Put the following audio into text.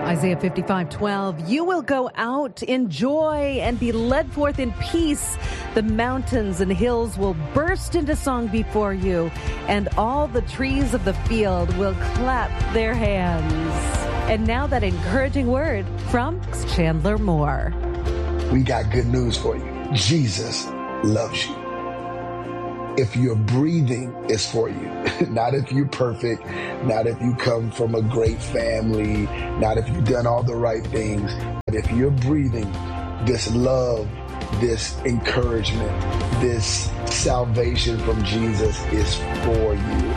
Isaiah 55:12, you will go out in joy and be led forth in peace. The mountains and hills will burst into song before you, and all the trees of the field will clap their hands. And now that encouraging word from Chandler Moore. We got good news for you. Jesus loves you. If you're breathing, it's for you. Not if you're perfect, not if you come from a great family, not if you've done all the right things. But if you're breathing, this love, this encouragement, this salvation from Jesus is for you.